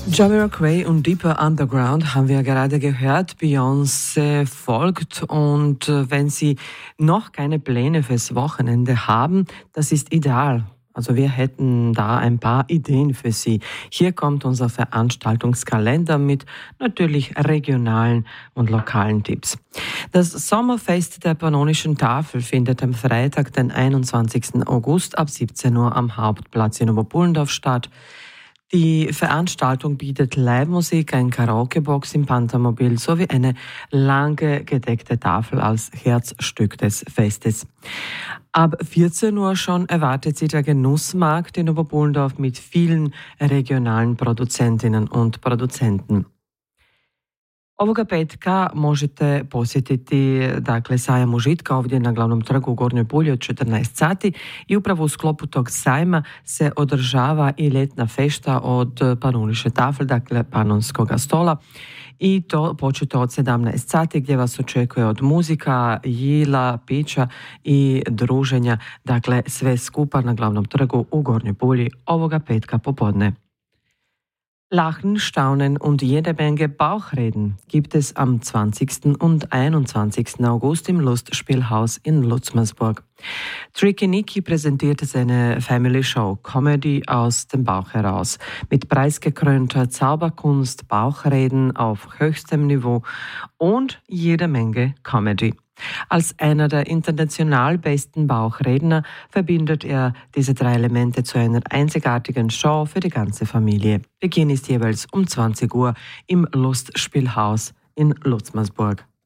Jamiroquai und Deeper Underground haben wir gerade gehört. Beyoncé folgt und wenn Sie noch keine Pläne fürs Wochenende haben, das ist ideal. Also wir hätten da ein paar Ideen für Sie. Hier kommt unser Veranstaltungskalender mit natürlich regionalen und lokalen Tipps. Das Sommerfest der Pannonischen Tafel findet am Freitag, den 21. August ab 17 Uhr am Hauptplatz in Oberpullendorf statt. Die Veranstaltung bietet Live-Musik, ein Karaoke-Box im Panthermobil sowie eine lange gedeckte Tafel als Herzstück des Festes. Ab 14 Uhr schon erwartet Sie der Genussmarkt in Oberpullendorf mit vielen regionalen Produzentinnen und Producenten. Ovoga petka možete posjetiti sajam užitka ovdje na glavnom trgu u Gornjoj Pulji od 14 sati i upravo u sklopu tog sajma se održava i ljetna fešta od Pannoniše tafel, dakle Pannonskoga stola. I to početo od 17 sati gdje vas očekuje od muzika, jila, pića i druženja, dakle sve skupa na glavnom trgu u Gornjoj Pulji ovoga petka popodne. Lachen, Staunen und jede Menge Bauchreden gibt es am 20. und 21. August im Lustspielhaus in Lutzmersburg. Tricky Nicky präsentierte seine Family Show Comedy aus dem Bauch heraus. Mit preisgekrönter Zauberkunst, Bauchreden auf höchstem Niveau und jede Menge Comedy. Als einer der international besten Bauchredner verbindet er diese drei Elemente zu einer einzigartigen Show für die ganze Familie. Beginn ist jeweils um 20 Uhr im Lustspielhaus in Lutzmersburg.